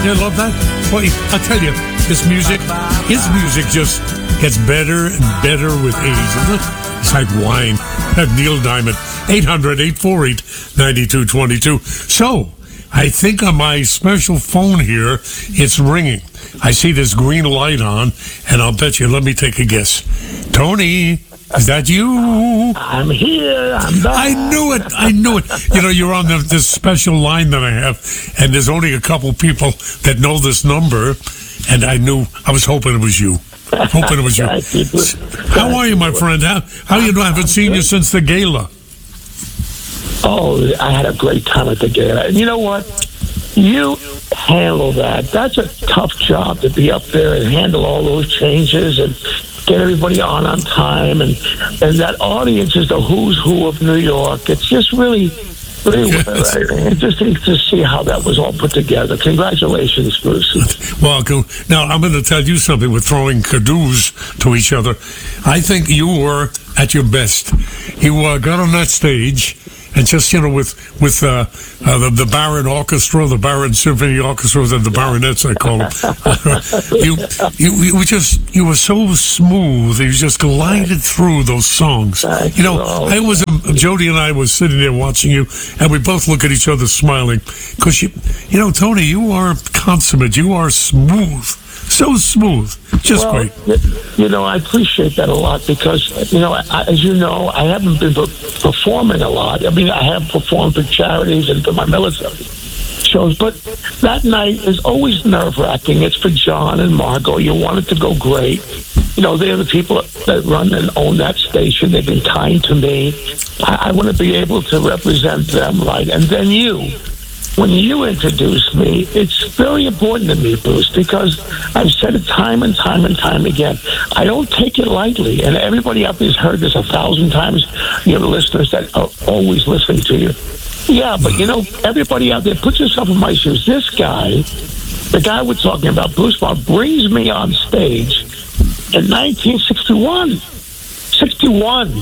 You love that? Boy, I'll tell you, his music just gets better and better with age, isn't it? It's like wine. Neil Diamond, 800-848-9222. So, I think on my special phone here, it's ringing. I see this green light on, and I'll bet you, let me take a guess. Tony, is that you? I'm here. I'm back. I knew it. You know, you're on this special line that I have, and there's only a couple people that know this number, and I was hoping it was you. Hoping it was you. How are you, my friend? How you doing? I haven't seen you since the gala. Oh, I had a great time at the gala. And you know what? You handle that. That's a tough job to be up there and handle all those changes and get everybody on time. And that audience is the who's who of New York. It's just really interesting to see how that was all put together. Congratulations, Bruce. Welcome. Now, I'm going to tell you something. We're throwing cadeaux to each other. I think you were at your best. You got on that stage, and just, you know, with the Baron Orchestra, the Baron Symphony Orchestra, and the Baronets, I call them. you were so smooth. You just glided through those songs. You know, Jody and I was sitting there watching you, and we both look at each other smiling, because you know, Tony, you are consummate. You are smooth. So smooth. Just great. You know, I appreciate that a lot because, you know, as you know, I haven't been performing a lot. I mean, I have performed for charities and for my military shows, but that night is always nerve-wracking. It's for John and Margot. You want it to go great. You know, they're the people that run and own that station. They've been kind to me. I want to be able to represent them right. And then when you introduce me, it's very important to me, Bruce, because I've said it time and time and time again. I don't take it lightly, and everybody out there's heard this 1,000 times. You have listeners that are always listening to you. Yeah, but you know, everybody out there, put yourself in my shoes. This guy, the guy we're talking about, Bruce Barr, brings me on stage in 1961. 61.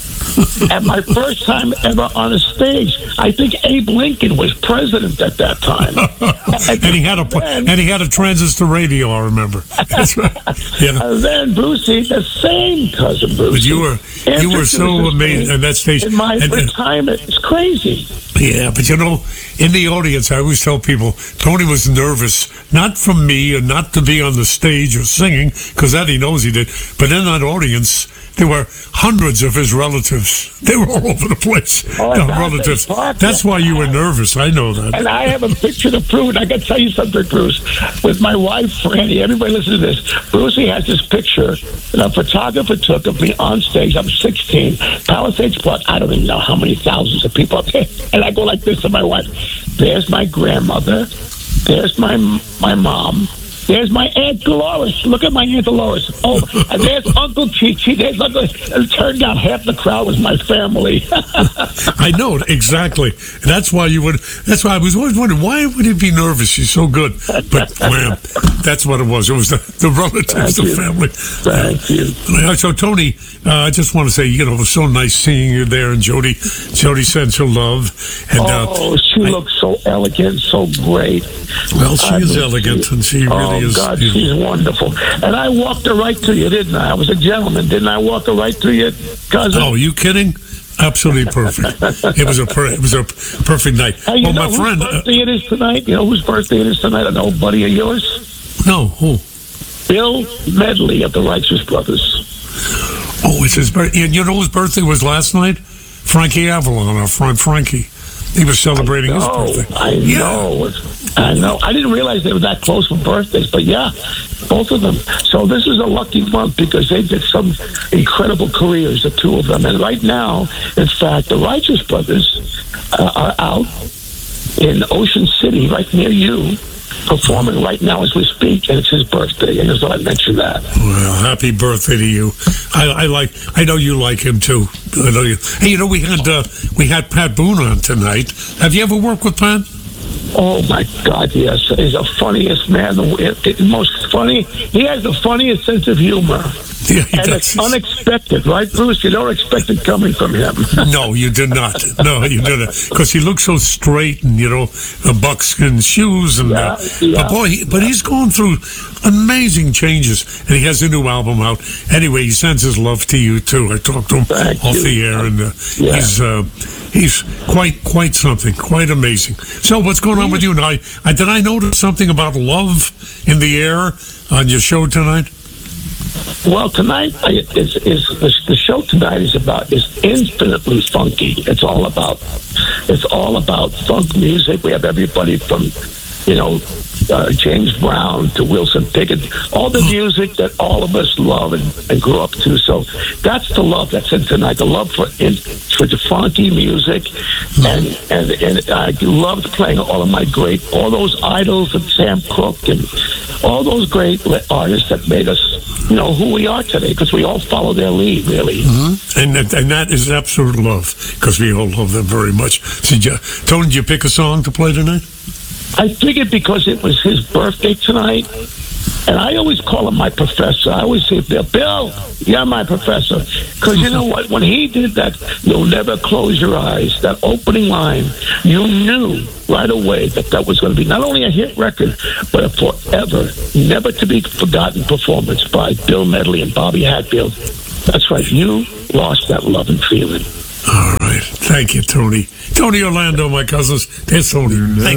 At my first time ever on a stage. I think Abe Lincoln was president at that time. and he had a transistor radio, I remember. That's right. Yeah. And then Brucey, the same cousin Bruce. But you were so amazing at that stage. In my retirement, it's crazy. Yeah, but you know, in the audience, I always tell people, Tony was nervous, not from me and not to be on the stage or singing, because that he knows he did, but in that audience, there were hundreds of his relatives. They were all over the place. Relatives. That's why you were nervous. I know that. And I have a picture to prove it. I got to tell you something, Bruce. With my wife, Franny, everybody listen to this. Brucey has this picture that a photographer took of me on stage. I'm 16. Palisades Park. I don't even know how many thousands of people up there. And I go like this to my wife. There's my grandmother. There's my mom. There's my Aunt Dolores. Look at my Aunt Dolores. Oh, and there's Uncle Chichi. There's Uncle. It turned out half the crowd was my family. I know, exactly. That's why you would. That's why I was always wondering, why would he be nervous? He's so good. But, man, that's what it was. It was the relatives, the family. Thank you. So, Tony, I just want to say, you know, it was so nice seeing you there, and Jody sends her love. And, she looks so elegant, so great. Well, she is elegant, and she really is. Oh, God, she's wonderful. And I walked her right to you, didn't I? I was a gentleman. Didn't I walk her right to you, cousin? Oh, you kidding? Absolutely perfect. It was a perfect night. Hey, you know my friend, whose birthday it is tonight? You know whose birthday it is tonight? An old buddy of yours? No, who? Bill Medley of the Righteous Brothers. Oh, it's his birthday. And you know whose birthday was last night? Frankie Avalon, our friend Frankie. He was celebrating his birthday. I know. I didn't realize they were that close for birthdays, but yeah, both of them. So this is a lucky month because they did some incredible careers, the two of them. And right now, in fact, the Righteous Brothers are out in Ocean City, right near you, performing right now as we speak, and it's his birthday, and I thought I'd mention that. Well, happy birthday to you. I know you like him too. I know you. Hey, you know, we had Pat Boone on tonight. Have you ever worked with Pat? Oh my God, yes. He's the funniest man, most funny. He has the funniest sense of humor. Yeah, And it's unexpected, right, Bruce? You don't expect it coming from him. No, you did not. No, you didn't. Because he looks so straight and, buckskin shoes. And, But, boy, he's going through amazing changes. And he has a new album out. Anyway, he sends his love to you, too. I talked to him off the air, and he's quite something, quite amazing. So what's going on with you now? Did I notice something about love in the air on your show tonight? Well, tonight the show tonight is infinitely funky. It's all about funk music. We have everybody from James Brown to Wilson Pickett, all the music that all of us love and grew up to. So that's the love that's in tonight. The love for the funky music, and I loved playing all those idols and Sam Cooke and all those great artists that made us who we are today, because we all follow their lead, really. Mm-hmm. And that is absolute love, because we all love them very much. Tony, did you pick a song to play tonight? I figured because it was his birthday tonight, and I always call him my professor. I always say, Bill, you're my professor. Because you know what? When he did that, "You'll Never Close Your Eyes," that opening line, you knew right away that was going to be not only a hit record, but a forever, never to be forgotten performance by Bill Medley and Bobby Hatfield. That's right. You lost that love and feeling. All right. Thank you, Tony. Tony Orlando, my cousins. There's Tony. Thank